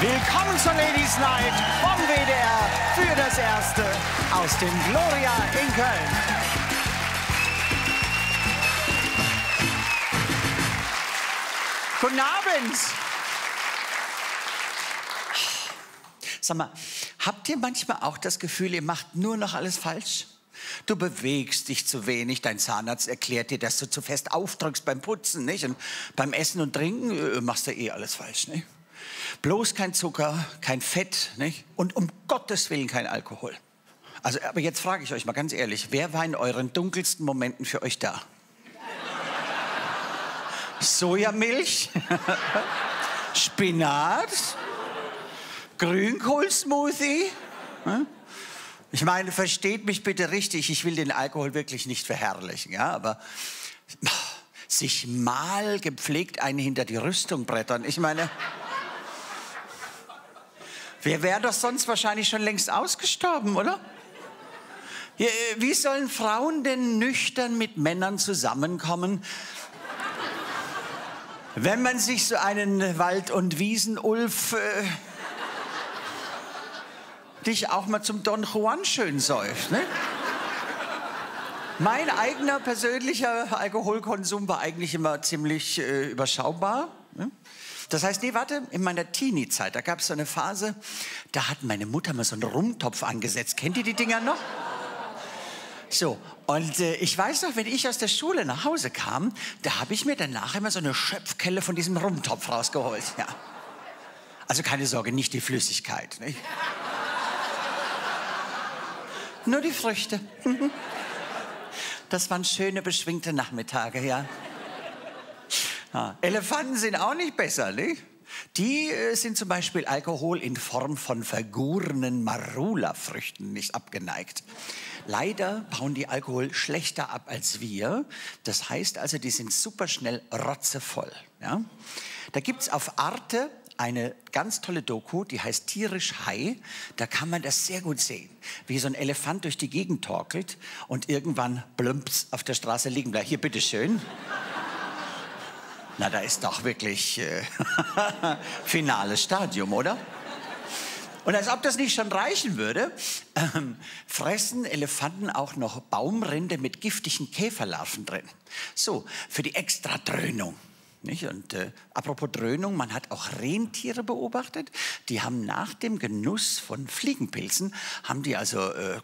Willkommen zur Ladies Night vom WDR für das Erste aus dem Gloria in Köln. Guten Abend. Sag mal, habt ihr manchmal auch das Gefühl, ihr macht nur noch alles falsch? Du bewegst dich zu wenig, dein Zahnarzt erklärt dir, dass du zu fest aufdrückst beim Putzen, nicht? Und beim Essen und Trinken machst du eh alles falsch, nicht? Bloß kein Zucker, kein Fett, nicht? Und um Gottes Willen kein Alkohol. Also, aber jetzt frage ich euch mal ganz ehrlich, wer war in euren dunkelsten Momenten für euch da? Sojamilch? Spinat? Grünkohlsmoothie? Ich meine, versteht mich bitte richtig, ich will den Alkohol wirklich nicht verherrlichen, ja, aber sich mal gepflegt einen hinter die Rüstung brettern, ich meine, wer wäre doch sonst wahrscheinlich schon längst ausgestorben, oder? Wie sollen Frauen denn nüchtern mit Männern zusammenkommen, wenn man sich so einen Wald- und Wiesen-Ulf dich auch mal zum Don Juan schön säuft, ne? Mein eigener persönlicher Alkoholkonsum war eigentlich immer ziemlich überschaubar. Ne? Das heißt, nee, warte, in meiner Teenie-Zeit, da gab es so eine Phase, da hat meine Mutter mal so einen Rumtopf angesetzt. Kennt ihr die Dinger noch? So, und ich weiß noch, wenn ich aus der Schule nach Hause kam, da habe ich mir danach immer so eine Schöpfkelle von diesem Rumtopf rausgeholt. Ja. Also keine Sorge, nicht die Flüssigkeit. Nicht? Nur die Früchte. Das waren schöne, beschwingte Nachmittage, ja. Ja. Elefanten sind auch nicht besser, nicht? Die sind zum Beispiel Alkohol in Form von vergorenen Marula-Früchten nicht abgeneigt. Leider bauen die Alkohol schlechter ab als wir. Das heißt also, die sind super schnell rotzevoll. Ja? Da gibt's auf Arte eine ganz tolle Doku, die heißt Tierisch High. Da kann man das sehr gut sehen, wie so ein Elefant durch die Gegend torkelt und irgendwann plumps auf der Straße liegen bleibt. Hier, bitteschön. Na, da ist doch wirklich finales Stadium, oder? Und als ob das nicht schon reichen würde, fressen Elefanten auch noch Baumrinde mit giftigen Käferlarven drin. So, für die Extradröhnung. Nicht? Und apropos Dröhnung, man hat auch Rentiere beobachtet, die haben nach dem Genuss von Fliegenpilzen, haben die also